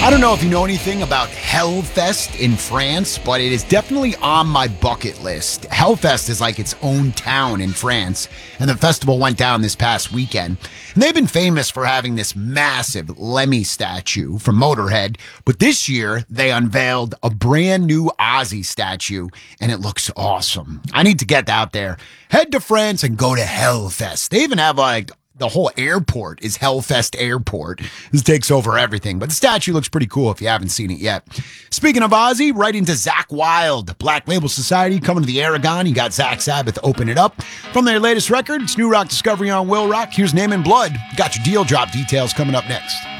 I don't know if you know anything about Hellfest in France, but it is definitely on my bucket list. Hellfest is like its own town in France, and the festival went down this past weekend. And they've been famous for having this massive Lemmy statue from Motorhead, but this year they unveiled a brand new Ozzy statue, and it looks awesome. I need to get out there, head to France, and go to Hellfest. They even have the whole airport is Hellfest Airport. This takes over everything, but the statue looks pretty cool if you haven't seen it yet. Speaking of Ozzy, writing to Zakk Wylde, Black Label Society coming to the Aragon. You got Zach Sabbath open it up. From their latest record, it's New Rock Discovery on Will Rock. Here's Name in Blood. Got your deal drop details coming up next.